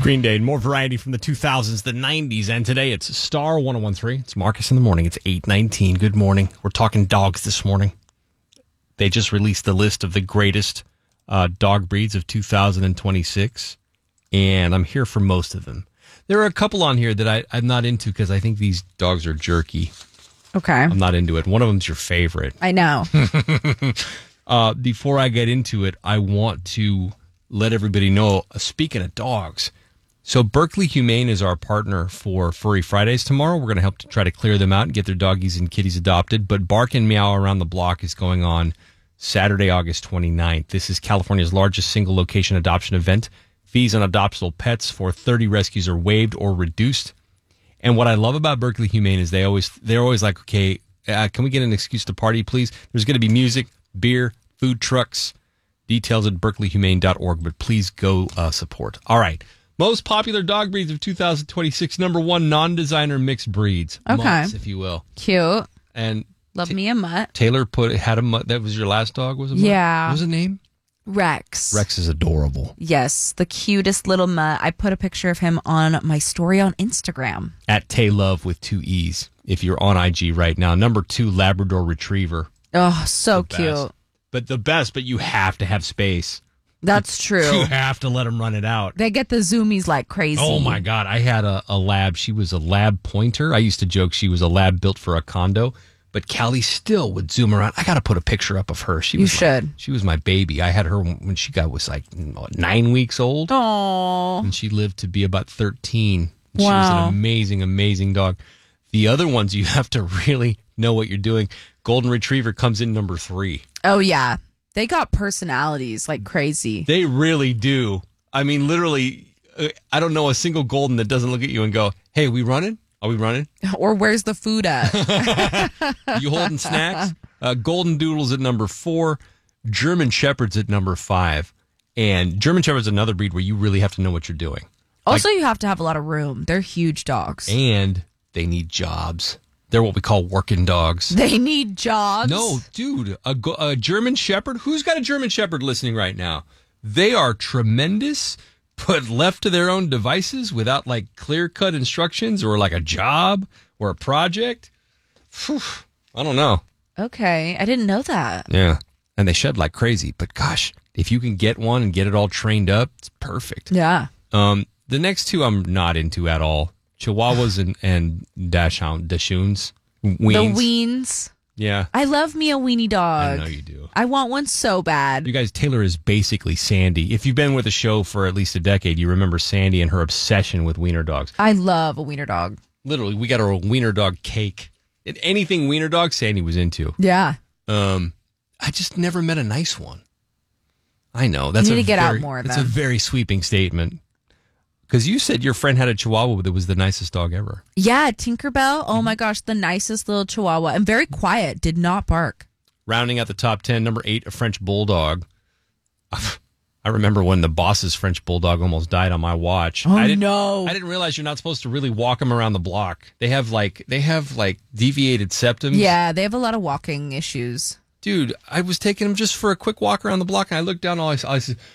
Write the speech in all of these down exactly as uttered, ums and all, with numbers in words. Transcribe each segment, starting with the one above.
Green Day, more variety from the two thousands, the nineties, and today it's Star one oh one three. It's Marcus in the morning. It's eight nineteen. Good morning. We're talking dogs this morning. They just released the list of the greatest uh, dog breeds of two thousand twenty-six, and I'm here for most of them. There are a couple on here that I, I'm not into because I think these dogs are jerky. Okay. I'm not into it. One of them's your favorite. I know. uh, before I get into it, I want to let everybody know, uh, speaking of dogs, so Berkeley Humane is our partner for Furry Fridays tomorrow. We're going to help to try to clear them out and get their doggies and kitties adopted. But Bark and Meow Around the Block is going on Saturday, August twenty-ninth. This is California's largest single location adoption event. Fees on adoptable pets for thirty rescues are waived or reduced. And what I love about Berkeley Humane is they always, they're always like, okay, uh, can we get an excuse to party, please? There's going to be music, beer, food trucks. Details at berkeley humane dot org, but please go uh, support. All right. Most popular dog breeds of two thousand twenty-six. Number one, non-designer mixed breeds. Okay. Mutts, if you will. Cute. And Love t- me a mutt. Taylor put had a mutt. That was your last dog, was it? Yeah. What was the name? Rex. Rex is adorable. Yes, the cutest little mutt. I put a picture of him on my story on Instagram. At Taylove with two E's, if you're on I G right now. Number two, Labrador Retriever. Oh, so The cute. best. But the best, but you have to have space. That's true. You have to let them run it out. They get the zoomies like crazy. Oh, my God. I had a, a lab. She was a lab pointer. I used to joke she was a lab built for a condo. But Callie still would zoom around. I got to put a picture up of her. She You was should. My, she was my baby. I had her when she got was like what, nine weeks old. Aww. And she lived to be about thirteen. She was Wow. an amazing, amazing dog. The other ones, you have to really know what you're doing. Golden Retriever comes in number three. Oh, yeah. They got personalities like crazy. They really do. I mean, literally, uh, I don't know a single Golden that doesn't look at you and go, hey, we running? Are we running? Or where's the food at? You holding snacks? Uh, Golden Doodle's at number four. German Shepherd's at number five. And German Shepherd's another breed where you really have to know what you're doing. Also, Like- you have to have a lot of room. They're huge dogs. And they need jobs. They're what we call working dogs. They need jobs. No, dude, a, go- a German Shepherd? Who's got a German Shepherd listening right now? They are tremendous, but left to their own devices without like clear-cut instructions or like a job or a project. Whew, I don't know. Okay. I didn't know that. Yeah. And they shed like crazy. But gosh, if you can get one and get it all trained up, it's perfect. Yeah. Um, the next two I'm not into at all. Chihuahuas and, and Dachshund, Dachshunds. Weens. The weens. Yeah. I love me a weenie dog. I know you do. I want one so bad. You guys, Taylor is basically Sandy. If you've been with the show for at least a decade, you remember Sandy and her obsession with wiener dogs. I love a wiener dog. Literally, we got her a wiener dog cake. And anything wiener dog, Sandy was into. Yeah. Um, I just never met a nice one. I know. That's You need a to get very, out more of That's them. a very sweeping statement. Because you said your friend had a Chihuahua that was the nicest dog ever. Yeah, Tinkerbell. Oh my gosh, the nicest little Chihuahua. And very quiet. Did not bark. Rounding out the top ten, number eight, a French Bulldog. I remember when the boss's French Bulldog almost died on my watch. Oh I didn't, no. I didn't realize you're not supposed to really walk them around the block. They have like they have like deviated septums. Yeah, they have a lot of walking issues. Dude, I was taking them just for a quick walk around the block, and I looked down, all I saw, I said,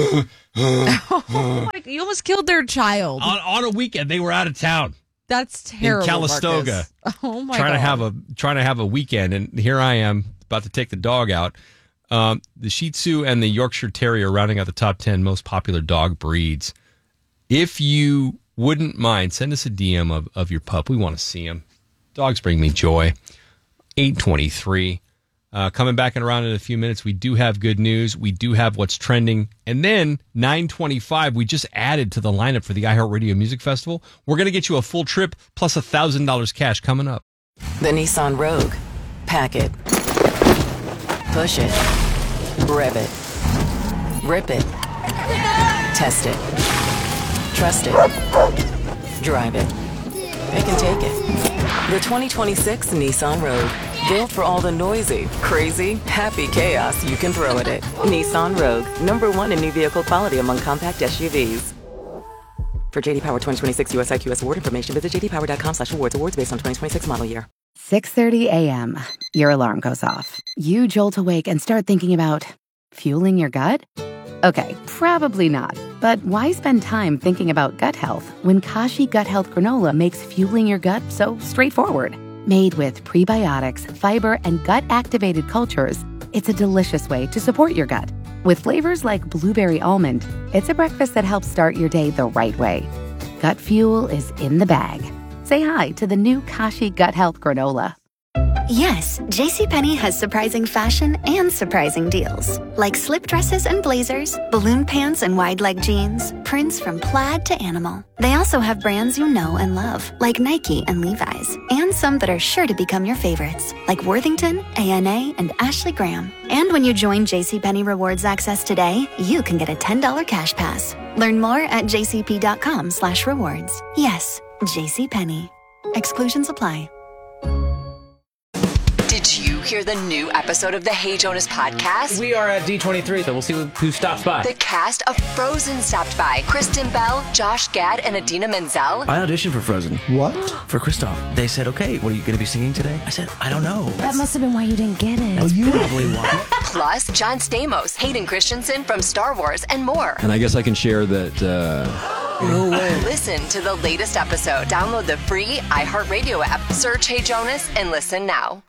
Oh, you almost killed their child. on, on a weekend, they were out of town. That's terrible. in Calistoga. Marcus. Oh my trying god. to have a trying to have a weekend, and here I am about to take the dog out. Um, the Shih Tzu and the Yorkshire Terrier rounding out the top ten most popular dog breeds. If you wouldn't mind, send us a D M of, of your pup. We want to see him. Dogs bring me joy. eight twenty-three. Uh, coming back and around in a few minutes, we do have good news. We do have what's trending. And then nine twenty-five, we just added to the lineup for the iHeartRadio Music Festival. We're going to get you a full trip plus one thousand dollars cash coming up. The Nissan Rogue. Pack it. Push it. Rev it. Rip it. Test it. Trust it. Drive it. Pick and take it. The twenty twenty-six Nissan Rogue. Built for all the noisy, crazy, happy chaos you can throw at it. Nissan Rogue. Number one in new vehicle quality among compact S U Vs. For J D Power twenty twenty-six U S I Q S award information, visit j d power dot com slash awards. Awards based on twenty twenty-six model year. six thirty a.m. Your alarm goes off. You jolt awake and start thinking about fueling your gut? Okay, probably not. But why spend time thinking about gut health when Kashi Gut Health Granola makes fueling your gut so straightforward? Made with prebiotics, fiber, and gut-activated cultures, it's a delicious way to support your gut. With flavors like blueberry almond, it's a breakfast that helps start your day the right way. Gut fuel is in the bag. Say hi to the new Kashi Gut Health Granola. Yes, JCPenney has surprising fashion and surprising deals. Like slip dresses and blazers, balloon pants and wide leg jeans, prints from plaid to animal. They also have brands you know and love, like Nike and Levi's, and some that are sure to become your favorites, like Worthington, A N A, and Ashley Graham. And when you join JCPenney Rewards Access today, you can get a ten dollars cash pass. Learn more at jcp.com slash rewards. Yes, JCPenney. Exclusions apply. Did you hear the new episode of the Hey Jonas podcast? We are at D twenty-three, so we'll see who stops by. The cast of Frozen stopped by. Kristen Bell, Josh Gad, and Adina Menzel. I auditioned for Frozen. What? For Kristoff. They said, okay, what are you going to be singing today? I said, I don't know. That must have been why you didn't get it. That's oh, you probably why. Plus, John Stamos, Hayden Christensen from Star Wars, and more. And I guess I can share that... Uh... No way. Listen to the latest episode. Download the free iHeartRadio app. Search Hey Jonas and listen now.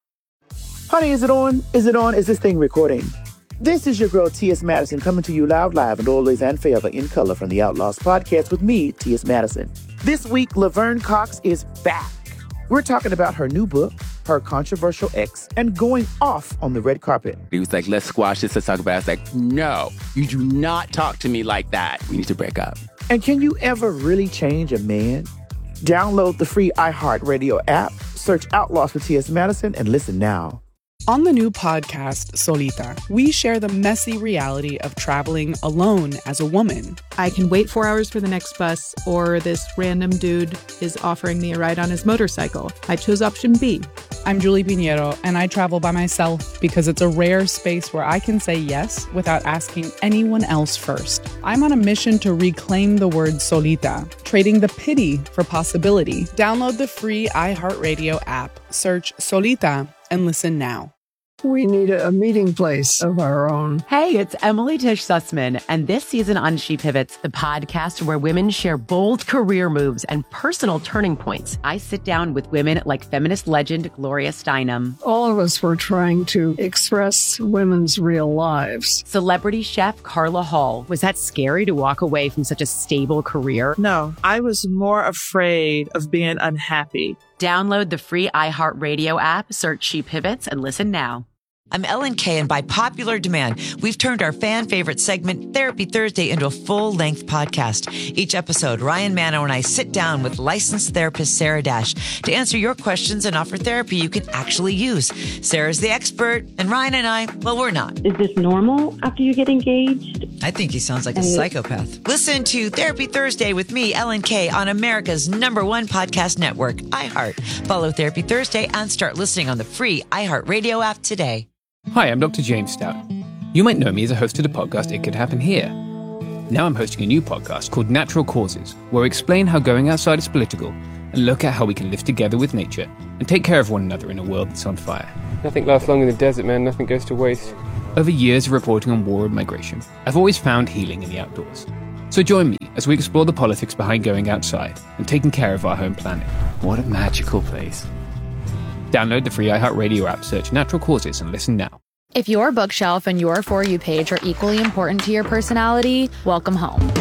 Honey, is it on? Is it on? Is this thing recording? This is your girl, T S. Madison, coming to you loud, live, and always and forever in color from the Outlaws podcast with me, T S. Madison. This week, Laverne Cox is back. We're talking about her new book, her controversial ex, and going off on the red carpet. He was like, let's squash this, let's talk about it. I was like, no, you do not talk to me like that. We need to break up. And can you ever really change a man? Download the free iHeartRadio app, search Outlaws with T S. Madison, and listen now. On the new podcast, Solita, we share the messy reality of traveling alone as a woman. I can wait four hours for the next bus, or this random dude is offering me a ride on his motorcycle. I chose option B. I'm Julie Pinheiro, and I travel by myself because it's a rare space where I can say yes without asking anyone else first. I'm on a mission to reclaim the word solita, trading the pity for possibility. Download the free iHeartRadio app, search Solita, and listen now. We need a, a meeting place of our own. Hey, it's Emily Tish Sussman, and this season on She Pivots, the podcast where women share bold career moves and personal turning points. I sit down with women like feminist legend Gloria Steinem. All of us were trying to express women's real lives. Celebrity chef Carla Hall. Was that scary to walk away from such a stable career? No, I was more afraid of being unhappy. Download the free iHeartRadio app, search She Pivots, and listen now. I'm Ellen Kay, and by popular demand, we've turned our fan favorite segment, Therapy Thursday, into a full-length podcast. Each episode, Ryan Mano and I sit down with licensed therapist Sarah Dash to answer your questions and offer therapy you can actually use. Sarah's the expert, and Ryan and I, well, we're not. Is this normal after you get engaged? I think he sounds like a psychopath. Listen to Therapy Thursday with me, Ellen Kay, on America's number one podcast network, iHeart. Follow Therapy Thursday and start listening on the free iHeartRadio app today. Hi, I'm Doctor James Stout. You might know me as a host of the podcast It Could Happen Here. Now I'm hosting a new podcast called Natural Causes, where I explain how going outside is political and look at how we can live together with nature and take care of one another in a world that's on fire. Nothing lasts long in the desert, man. Nothing goes to waste. Over years of reporting on war and migration, I've always found healing in the outdoors. So join me as we explore the politics behind going outside and taking care of our home planet. What a magical place. Download the free iHeartRadio app, search Natural Causes, and listen now. If your bookshelf and your For You page are equally important to your personality, welcome home.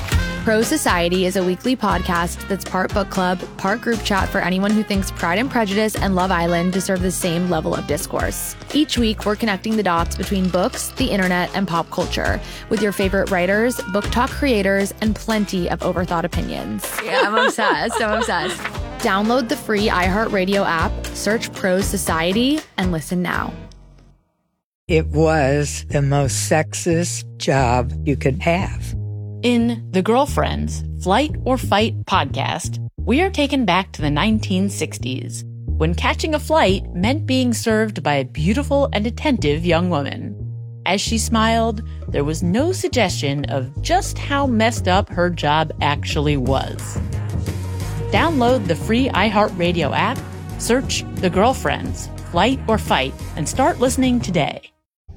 Pro Society is a weekly podcast that's part book club, part group chat for anyone who thinks Pride and Prejudice and Love Island deserve the same level of discourse. Each week, we're connecting the dots between books, the internet, and pop culture with your favorite writers, book talk creators, and plenty of overthought opinions. Yeah, I'm obsessed. I'm obsessed. Download the free iHeartRadio app, search Pro Society, and listen now. It was the most sexist job you could have. In The Girlfriends, Flight or Fight podcast, we are taken back to the nineteen sixties, when catching a flight meant being served by a beautiful and attentive young woman. As she smiled, there was no suggestion of just how messed up her job actually was. Download the free iHeartRadio app, search The Girlfriends, Flight or Fight, and start listening today.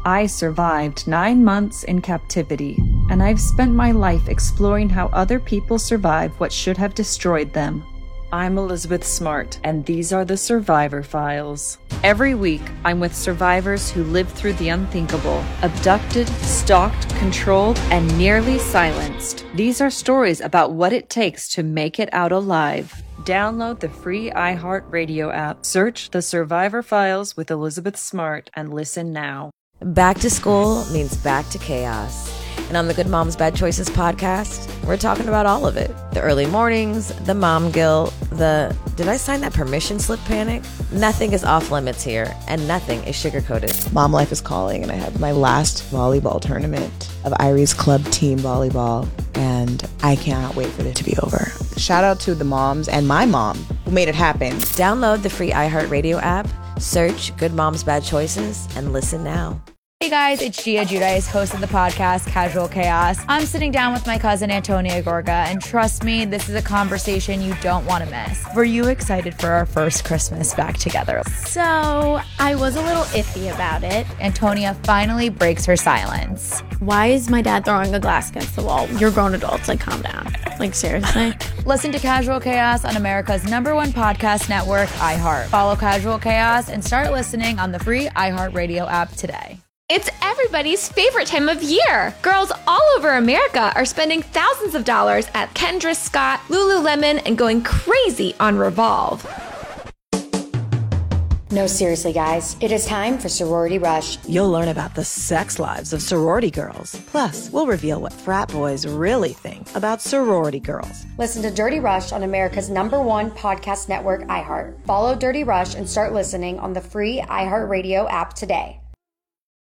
I survived nine months in captivity, and I've spent my life exploring how other people survive what should have destroyed them. I'm Elizabeth Smart, and these are the Survivor Files. Every week, I'm with survivors who lived through the unthinkable, abducted, stalked, controlled, and nearly silenced. These are stories about what it takes to make it out alive. Download the free iHeartRadio app, search The Survivor Files with Elizabeth Smart, and listen now. Back to school means back to chaos. And on the Good Moms Bad Choices podcast, we're talking about all of it. The early mornings, the mom guilt, the did I sign that permission slip panic? Nothing is off limits here, and nothing is sugar-coated. Mom life is calling, and I have my last volleyball tournament of Irie's Club Team Volleyball, and I cannot wait for it to be over. Shout out to the moms and my mom who made it happen. Download the free iHeartRadio app, search Good Moms Bad Choices, and listen now. Hey guys, it's Gia Giudice, host of the podcast Casual Chaos. I'm sitting down with my cousin Antonia Gorga, and trust me, this is a conversation you don't want to miss. Were you excited for our first Christmas back together? So, I was a little iffy about it. Antonia finally breaks her silence. Why is my dad throwing a glass against the wall? You're grown adults, like calm down. Like seriously? Listen to Casual Chaos on America's number one podcast network, iHeart. Follow Casual Chaos and start listening on the free iHeartRadio app today. It's everybody's favorite time of year. Girls all over America are spending thousands of dollars at Kendra Scott, Lululemon, and going crazy on Revolve. No, seriously, guys. It is time for Sorority Rush. You'll learn about the sex lives of sorority girls. Plus, we'll reveal what frat boys really think about sorority girls. Listen to Dirty Rush on America's number one podcast network, iHeart. Follow Dirty Rush and start listening on the free iHeartRadio app today.